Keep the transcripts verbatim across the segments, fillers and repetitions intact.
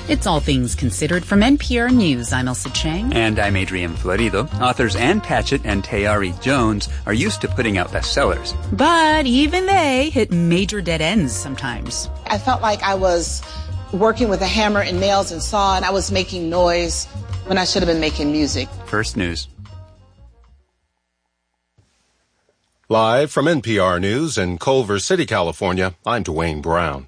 It's All Things Considered from N P R News. I'm Elsa Chang. And I'm Adrian Florido. Authors Ann Patchett and Tayari Jones are used to putting out bestsellers. But even they hit major dead ends sometimes. I felt like I was working with a hammer and nails and saw, and I was making noise when I should have been making music. First News. Live from N P R News in Culver City, California, I'm Dwayne Brown.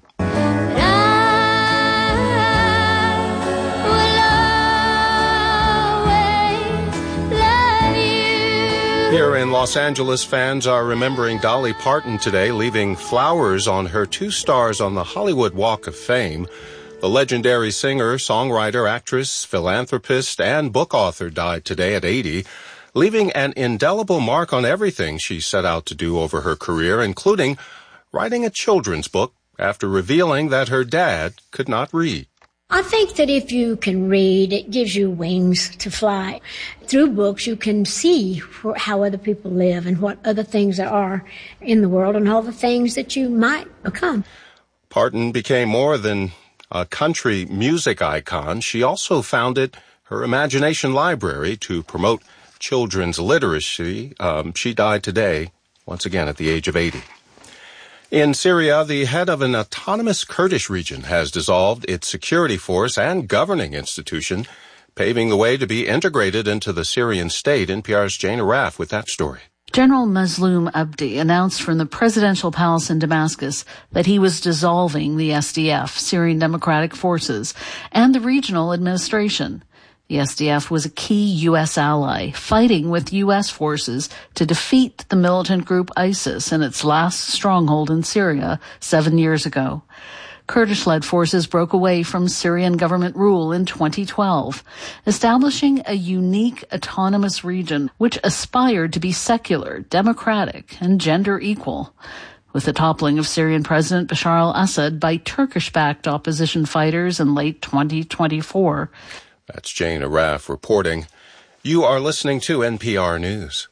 Here in Los Angeles, fans are remembering Dolly Parton today, leaving flowers on her two stars on the Hollywood Walk of Fame. The legendary singer, songwriter, actress, philanthropist, and book author died today at eighty, leaving an indelible mark on everything she set out to do over her career, including writing a children's book after revealing that her dad could not read. I think that if you can read, it gives you wings to fly. Through books, you can see how other people live and what other things there are in the world and all the things that you might become. Parton became more than a country music icon. She also founded her Imagination Library to promote children's literacy. Um, she died today, once again, at the age of eighty. In Syria, the head of an autonomous Kurdish region has dissolved its security force and governing institution, paving the way to be integrated into the Syrian state. N P R's Jane Arraf with that story. General Mazloum Abdi announced from the presidential palace in Damascus that he was dissolving the S D F, Syrian Democratic Forces, and the regional administration. The S D F was a key U S ally, fighting with U S forces to defeat the militant group ISIS in its last stronghold in Syria seven years ago. Kurdish-led forces broke away from Syrian government rule in twenty twelve, establishing a unique autonomous region which aspired to be secular, democratic, and gender equal. With the toppling of Syrian President Bashar al-Assad by Turkish-backed opposition fighters in late twenty twenty-four. That's Jane Arraf reporting. You are listening to N P R News.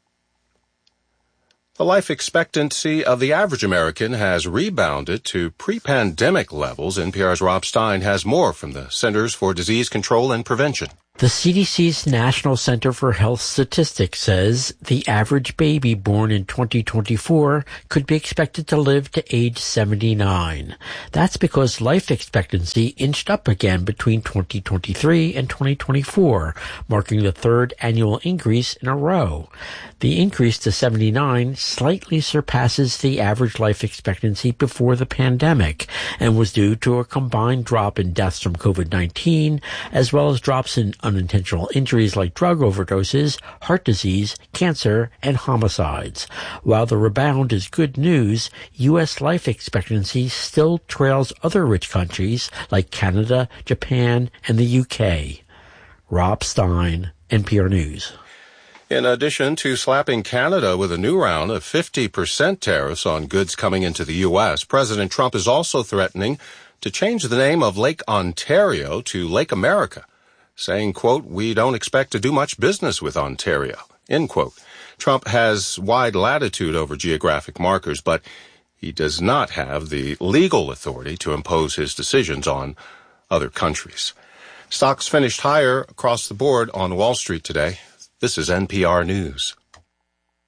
The life expectancy of the average American has rebounded to pre-pandemic levels. N P R's Rob Stein has more from the Centers for Disease Control and Prevention. The C D C's National Center for Health Statistics says the average baby born in twenty twenty-four could be expected to live to age seventy-nine. That's because life expectancy inched up again between twenty twenty-three and twenty twenty-four, marking the third annual increase in a row. The increase to seventy-nine slightly surpasses the average life expectancy before the pandemic and was due to a combined drop in deaths from COVID nineteen as well as drops in unintentional injuries like drug overdoses, heart disease, cancer, and homicides. While the rebound is good news, U S life expectancy still trails other rich countries like Canada, Japan, and the U K. Rob Stein, N P R News. In addition to slapping Canada with a new round of fifty percent tariffs on goods coming into the U S, President Trump is also threatening to change the name of Lake Ontario to Lake America, saying, quote, "We don't expect to do much business with Ontario," end quote. Trump has wide latitude over geographic markers, but he does not have the legal authority to impose his decisions on other countries. Stocks finished higher across the board on Wall Street today. This is N P R News.